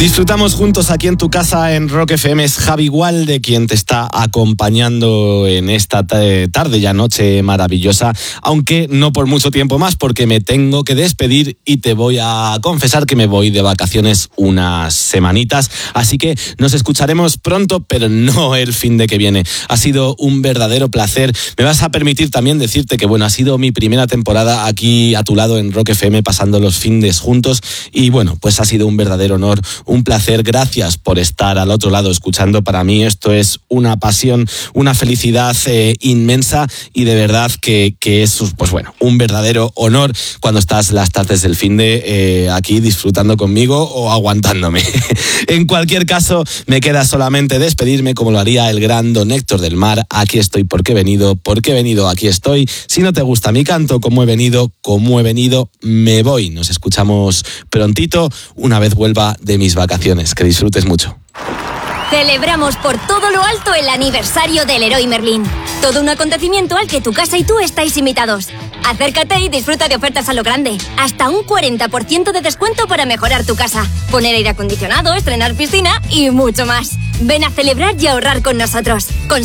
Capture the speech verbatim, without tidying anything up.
Disfrutamos juntos aquí en tu casa en Rock F M. Es Javi Gualde quien te está acompañando en esta tarde ya noche maravillosa, aunque no por mucho tiempo más, porque me tengo que despedir y te voy a confesar que me voy de vacaciones unas semanitas, así que nos escucharemos pronto, pero no el fin de que viene. Ha sido un verdadero placer. Me vas a permitir también decirte que bueno, ha sido mi primera temporada aquí a tu lado en Rock F M, pasando los findes juntos, y bueno, pues ha sido un verdadero honor, un placer. Gracias por estar al otro lado escuchando. Para mí esto es una pasión, una felicidad eh, inmensa, y de verdad que, que es pues bueno, un verdadero honor cuando estás las tardes del finde eh, aquí disfrutando conmigo o aguantándome. En cualquier caso, me queda solamente despedirme como lo haría el gran Don Héctor del Mar. Aquí estoy porque he venido, porque he venido, aquí estoy. Si no te gusta mi canto, como he venido, como he venido, me voy. Nos escuchamos prontito una vez vuelva de mis vacaciones. Que disfrutes mucho. Celebramos por todo lo alto el aniversario del Leroy Merlin. Todo un acontecimiento al que tu casa y tú estáis invitados. Acércate y disfruta de ofertas a lo grande. Hasta un cuarenta por ciento de descuento para mejorar tu casa. Poner aire acondicionado, estrenar piscina y mucho más. Ven a celebrar y ahorrar con nosotros. Con